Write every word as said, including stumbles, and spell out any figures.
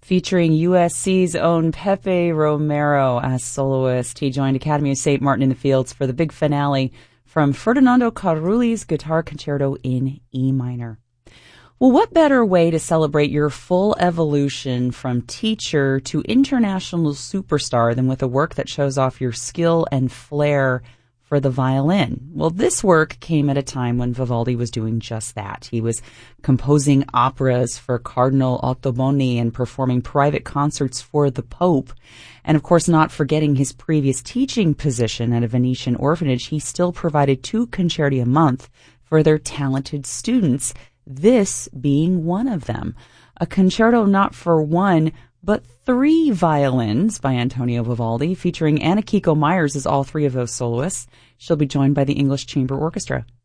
featuring U S C's own Pepe Romero as soloist. He joined Academy of Saint Martin in the Fields for the big finale from Ferdinando Carulli's Guitar Concerto in E minor. Well, what better way to celebrate your full evolution from teacher to international superstar than with a work that shows off your skill and flair for the violin? Well, this work came at a time when Vivaldi was doing just that. He was composing operas for Cardinal Ottoboni and performing private concerts for the Pope. And of course, not forgetting his previous teaching position at a Venetian orphanage, he still provided two concerti a month for their talented students, this being one of them. A concerto not for one, but three violins by Antonio Vivaldi, featuring Anna Kiko Myers as all three of those soloists. She'll be joined by the English Chamber Orchestra.